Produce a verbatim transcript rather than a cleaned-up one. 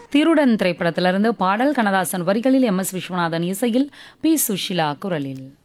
திருடன் திரைப்படத்திலிருந்து பாடல் கண்ணதாசன் வரிகளில் எம் எஸ் விஸ்வநாதன் இசையில் பி சுஷிலா குரலில்.